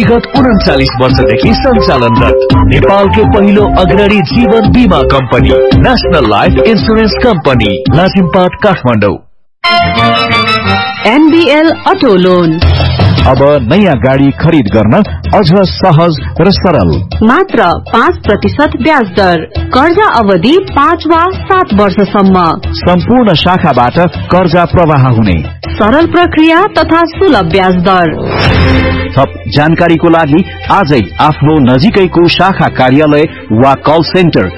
विगत 39 वर्षदेखि सञ्चालनरत नेपालकै पहिलो अग्रणी जीवन बीमा company national life insurance company Lazimpat Kathmandu. NBL auto loan अब नयाँ गाडी खरिद गर्न अझ सहज र सरल। मात्र 5% ब्याज दर, कर्जा अवधि 5 वा 7 वर्षसम्म। सम्पूर्ण शाखाबाट कर्जा प्रवाह हुने सरल प्रक्रिया तथा सुलभ ब्याज दर। थप जानकारीको लागि आजै आफ्नो नजिकैको शाखा कार्यालय वा कल सेन्टर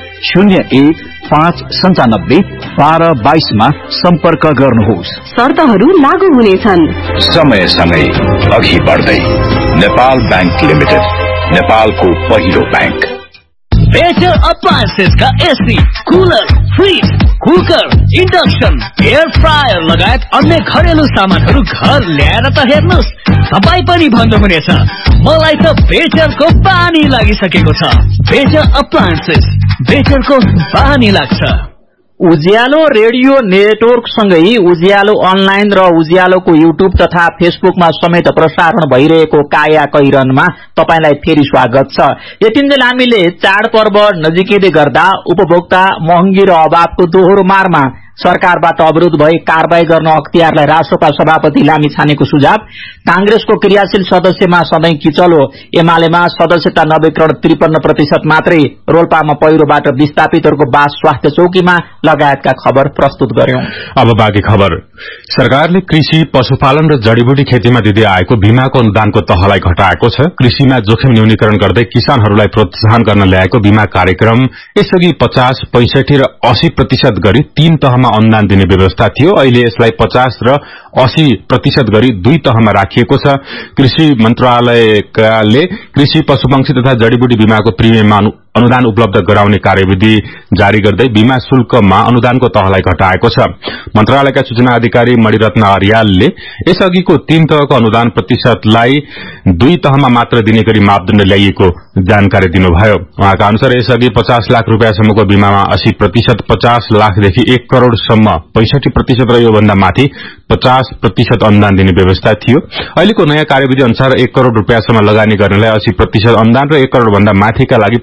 01-597-1222 मा सम्पर्क गर्नुहोस्। शर्तहरू लागू हुनेछन्। समय सँगै अघि बढ्दै नेपाल बैंक लिमिटेड, नेपालको पहिलो बैंक। बेटर अप्लायन्सेस का AC, cooler, fridge, cooker, induction, air fryer लगायत अन्य घरेलु सामानहरू घर ल्याएर त हेर्नुहोस्, तपाईँ पनि भन्नुहुनेछ मलाई त बेटरको पानी लागिसकेको छ। बेटर अप्लायन्सेस, बेटरको पानी लाग्छ। उज्यालो रेडियो नेटवर्क सँगै उज्यालो अनलाइन र उज्यालोको युट्युब तथा फेसबुकमा समेत प्रसारण भइरहेको काया कैरनमा तपाईलाई फेरि स्वागत छ। यतिन्जेल हामीले चाडपर्व नजिकै गर्दा उपभोक्ता महँगी र अभावको दोहोरो मारमा सरकारबाट अवरोध भई कारबाही गर्न अख्तियारलाई रासोपा सभापति लामिछानेको सुझाव, कांग्रेसको क्रियाशील सदस्यमा सधैं किचलो, एमालेमा सदस्यता नवीकरण 53% मात्रै, रोल्पामा पहिरोबाट विस्थापितहरूको बास स्वास्थ्य चौकीमा लगायतका खबर प्रस्तुत गर्यौं। अब बाँकी खबर। सरकारले कृषि, पशुपालन र जडीबुटी खेतीमा दिँदै आएको बीमाको अनुदानको तहलाई घटाएको छ। कृषिमा जोखिम न्यूनीकरण गर्दै किसानहरूलाई प्रोत्साहन गर्न ल्याएको बीमा कार्यक्रम यसअघि 50, 65 र 80% गरी 3 तहमा अनुदान दिने व्यवस्था थियो। अहिले यसलाई 50 र 80% गरी 2 तहमा राखिएको छ। कृषि मन्त्रालयले कृषि, पशुपक्षी तथा जडीबुटी बीमाको प्रिमियममा अनुदान उपलब्ध गराउने कार्यविधि जारी गर्दै बीमा शुल्कमा अनुदानको तहलाई घटाएको छ। मन्त्रालयका सूचना अधिकारी मणिरत्न अर्यालले यसअघिको 3 तहको अनुदान प्रतिशतलाई 2 तहमा मात्र दिने गरी मापदण्ड ल्याइएको जानकारी दिनुभयो। उहाँका अनुसार यसअघि 50 लाख रुपियाँसम्मको बीमामा 80%, 50 लाखदेखि 1 करोड़सम्म 65% र योभन्दा माथि 50% अनुदान दिने व्यवस्था थियो। अहिलेको नयाँ कार्यविधि अनुसार 1 करोड़ रुपियाँसम्म लगानी गर्नेलाई 80% अनुदान र 1 करोड़ भन्दा माथिका लागि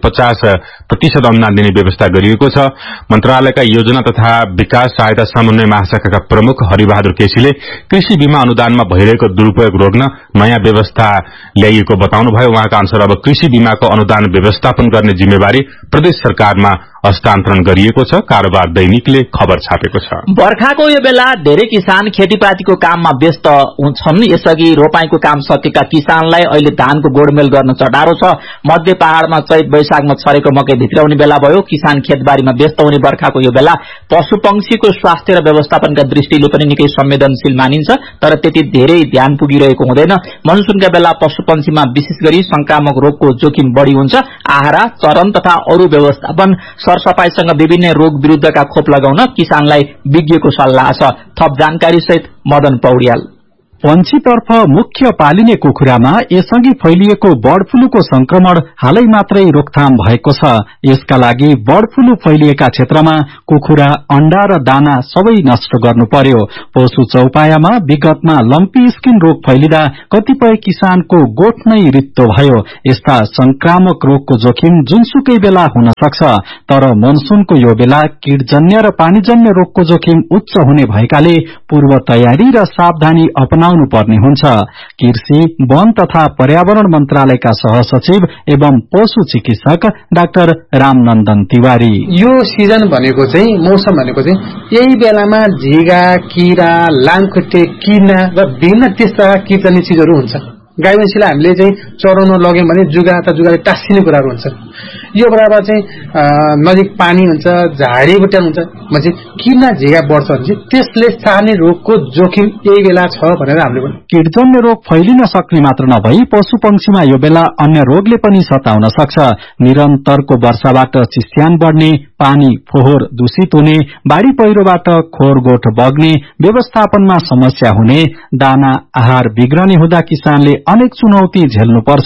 50% अनुदान दिने व्यवस्था गरिएको छ। मन्त्रालयका योजना तथा विकास सहायता समन्वय महाशाखाका प्रमुख हरिबहादुर केसीले कृषि बीमा अनुदानमा भइरहेको दुरूपयोग रोक्न नयाँ व्यवस्था ल्याइएको बताउनुभयो। उहाँका अनुसार अब कृषि बीमाको अनुदान व्यवस्थापन गर्ने जिम्मेवारी प्रदेश सरकारमा हस्तान्तरण गरिएको छ। कारोबार दैनिकले खबर छापेको छ। बर्खाको यो बेला धेरै किसान खेतीपातीको काममा व्यस्त हुन्छन्। यसअघि रोपाईको काम सकेका किसानलाई अहिले धानको गोडमेल गर्न चटारो छ। मध्य पहाड़मा चैत वैशाखमा छरेको मकै भित्राउने बेला भयो। किसान खेतबारीमा व्यस्त हुने बर्खाको यो बेला पशुपक्षीको स्वास्थ्य र व्यवस्थापनका दृष्टिले पनि निकै संवेदनशील मानिन्छ, तर त्यति धेरै ध्यान पुगिरहेको हुँदैन। मनसुनका बेला पशुपक्षीमा विशेष गरी संक्रामक रोगको जोखिम बढ़ी हुन्छ। आहारा, चरन तथा अरू व्यवस्थापन, सरसफाईसँग विभिन्न रोग विरूद्धका खोप लगाउन किसानलाई विज्ञको सल्लाह छ। थप जानकारी सहित मदन पौड्याल। पंक्षीतर्फ मुख्य पालिने कुखुरामा यसअघि फैलिएको बर्ड फ्लूको संक्रमण हालै मात्रै रोकथाम भएको छ। यसका लागि बर्ड फ्लू फैलिएका क्षेत्रमा कुखुरा, अण्डा र दाना सबै नष्ट गर्नु पर्यो। पशु चौपायामा विगतमा लम्पी स्किन रोग फैलिँदा कतिपय किसानको गोठ नै रित्तो भयो। यस्ता संक्रामक रोगको जोखिम जुनसुकै बेला हुन सक्छ, तर मनसुनको यो बेला कीटजन्य र पानीजन्य रोगको जोखिम उच्च हुने भएकाले पूर्व तयारी र सावधानी अपनाउनु पर्ने हुन्छ। कृषि, वन तथा पर्यावरण मन्त्रालयका सहसचिव एवं पशु चिकित्सक डाक्टर रामनन्दन तिवारी, यो सिजन भनेको चाहिँ मौसम भनेको चाहिँ यही बेलामा झिगा, किरा, लामखुट्टे, किना र विभिन्न त्यस्ता कीटजन्य चीजहरू हुन्छ। गाई भैँसीलाई हामीले चाहिँ चराउन लग्यौं भने जुगाले टाँसिने कुराहरू हुन्छ। यो बेलामा चाहिँ नजिक पानी हुन्छ, झाडी बुट्यान हुन्छ भने किना झिगा बढ्छ भने त्यसले चार्ने रोगको जोखिम यही बेला छ भनेर हामीले कीटजन्य रोग फैलिन सक्ने मात्र नभई पशुपक्षीमा यो बेला अन्य रोगले पनि सताउन सक्छ। निरन्तरको वर्षाबाट चिस्यान बढ्ने, पानी फोहोर दूषित हुने, बाढ़ी पहिरोबाट खोरगोठ बग्ने, व्यवस्थापनमा समस्या हुने, दाना आहार बिग्रने हुँदा किसानले अनेक चुनौती झेल्नु पर्छ।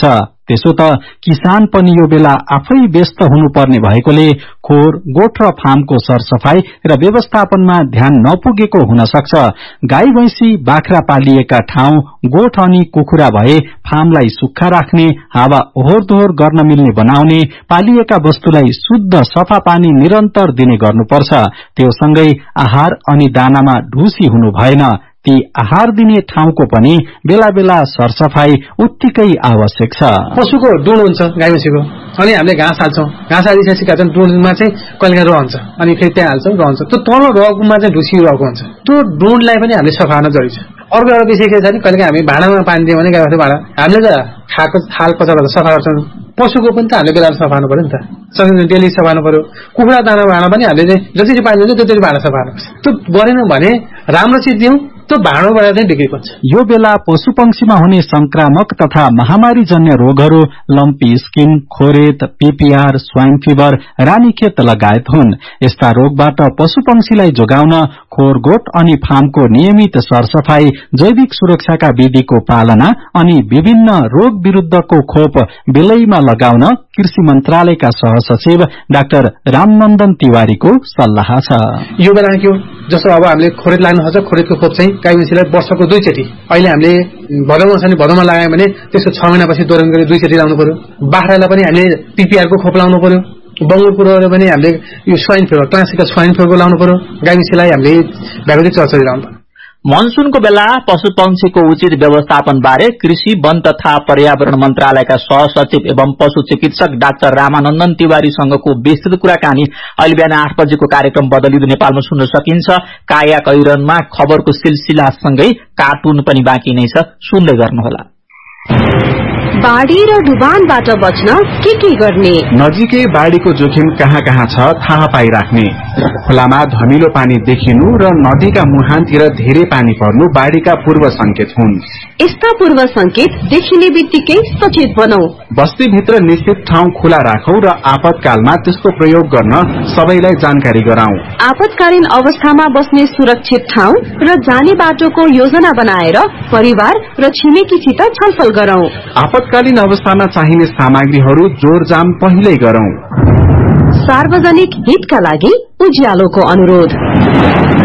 त्यसो त किसान पनि यो बेला आफै व्यस्त हुनुपर्ने भएकोले खोर, गोठ र फार्मको सरसफाई र व्यवस्थापनमा ध्यान नपुगेको हुन सक्छ। गाई भैंसी बाख्रा पालिएका ठाउँ, गोठ अनि कुखुरा भए फार्मलाई सुक्खा राख्ने, हावा ओहोर दोहोर गर्न मिल्ने बनाउने, पालिएका वस्तुलाई शुद्ध सफा पानी निरन्तर दिने गर्नुपर्छ। त्यो सँगै आहार अनि दानामा ढुसी हुनु भएन। ती आहार दिने ठाउँको पनि बेला बेला सरसफाई उत्तिकै आवश्यक छ। पशुको डुँड हुन्छ गाई भैँसीको, अनि हामीले घाँस हाल्छौँ। घाँस हालिसकेपछि का डुँडमा चाहिँ कहिले रहन्छ, अनि फेरि त्यहाँ हाल्छौँ रहन्छ। त्यो तल रगमा चाहिँ ढुसी रहेको हुन्छ। त्यो डुँडलाई पनि हामीले सफा गर्न जरुरी छ। अर्को एउटा विषय के छ भने कहिले हामी भाँडामा पानी दियो भने गाई भैँसी भाँडा हामीले त खाएको थाल पचाएर सफा गर्छौँ। पशुको पनि त हामीले बेला सफा गर्नु पर्यो नि त, सकिन्छ डेली सफा गर्नु पर्यो। कुखुरा दाना भाँडा पनि हामीले जति पानी दिन्छ त्यति भाँडा सफा गर्नुपर्छ। त्यो गरेनौँ भने राम्रो चिज दिउँ, त्यो भाँडोबाट चाहिँ बिक्री पर्छ। यो बेला पशुपक्षीमा हुने संक्रामक तथा महामारी जन्य रोगहरू lumpy skin, खोरेत, PPR, swine fever, Ranikhet लगायत हुन्। यस्ता रोगबाट पशुपक्षीलाई जोगाउन खोरगोठ अनि फार्मको नियमित सरसफाई, जैविक सुरक्षाका विधिको पालना अनि विभिन्न रोग विरूद्धको खोप बेलैमा लगाउन कृषि मन्त्रालयका सहसचिव डाक्टर रामनन्दन तिवारीको सल्लाह छ। यो बेला के हो, जस्तो अब हामीले खोरेत लाग्नु सक्छ, खोरेतको खोप चाहिँ गाई भैँसीलाई वर्षको 2 चोटि, अहिले हामीले भदौमा छ नि भदौमा लगायो भने त्यसको 6 महिनापछि दोहोऱ्याउन गरी 2 चोटि लाउनु पर्यो। बाख्रालाई पनि हामीले पीपीआरको खोप लाउनु पर्यो। बङ्गुरपुरले पनि हामीले यो स्वाइन फिभर, क्लासिकल स्वाइन फिभरको लाउनु पर्यो। गाई भैँसीलाई हामीले भ्याक्सिन चर्चरी लाउनु पर्यो। मनसूनको बेला पशुपक्षीको उचित व्यवस्थापन बारे कृषि, वन तथा पर्यावरण मन्त्रालयका सहसचिव एवं पशु चिकित्सक डाक्टर रामानन्दन तिवारीसँगको विस्तृत कुराकानी अहिले बिहान 8 बजेको कार्यक्रम बदलिँदो नेपालमा सुन्न सकिन्छ। काया कैरनमा खबरको सिलसिलासँगै कार्टुन पनि बाँकी नै छ, सुन्दै गर्नुहोला। बाढ़ी र डुबानबाट बच्न के गर्ने? नजिकै बाढ़ीको जोखिम कहाँ कहाँ छ थाहा पाइराख्ने। खोलामा धमिलो पानी देखिनु र नदीका मुहानतिर धेरै पानी पर्नु बाढ़ीका पूर्व संकेत हुन्। यस्ता पूर्व संकेत देखिने बित्तिकै सचेत बनौ। बस्तीभित्र निश्चित ठाउँ खुला राखौ र आपतकालमा त्यसको प्रयोग गर्न सबैलाई जानकारी गराऊ। आपतकालीन अवस्थामा बस्ने सुरक्षित ठाउँ र जाने बाटोको योजना बनाएर परिवार र छिमेकीसित छलफल गरौं। आपतकालीन अवस्थामा चाहिने सामग्रीहरू जोडजाम पहिल्यै गरौं। सार्वजनिक हितका लागि उज्यालोको अनुरोध।